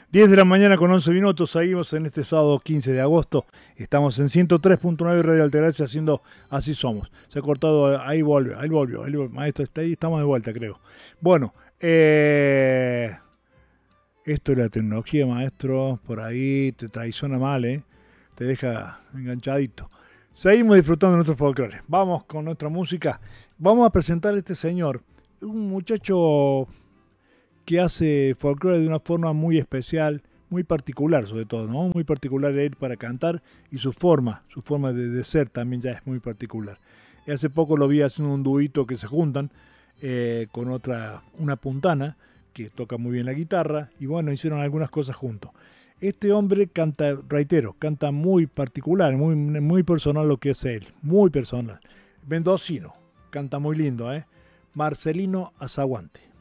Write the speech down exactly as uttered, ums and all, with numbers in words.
diez de la mañana con once minutos, seguimos en este sábado quince de agosto. Estamos en ciento tres punto nueve Radio Altagracia haciendo Así Somos. Se ha cortado, ahí volvió, ahí volvió, ahí volvió. Maestro, está ahí, estamos de vuelta, creo. Bueno, eh, esto es la tecnología, maestro. Por ahí te traiciona mal, ¿eh? Te deja enganchadito. Seguimos disfrutando de nuestro folclore. Vamos con nuestra música. Vamos a presentar a este señor, un muchacho que hace folclore de una forma muy especial, muy particular sobre todo, ¿no? Muy particular de él para cantar y su forma, su forma de, de ser también ya es muy particular. Y hace poco lo vi haciendo un duito que se juntan eh, con otra, una puntana que toca muy bien la guitarra y bueno, hicieron algunas cosas juntos. Este hombre canta, reitero, canta muy particular, muy, muy personal lo que es él, muy personal. Mendocino, canta muy lindo, ¿eh? Marcelino Azaguante.